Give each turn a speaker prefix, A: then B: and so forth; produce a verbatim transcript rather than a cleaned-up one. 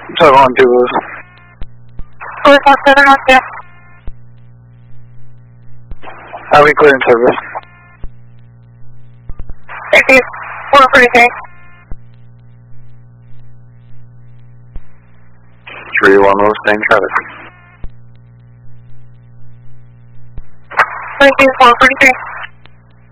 A: So on two Blues.
B: four four seven, I'll see ya.
A: I'll be clearing service.
B: Thank you. four forty-three.
A: three one will stay in traffic.
B: Thank you, four forty-three.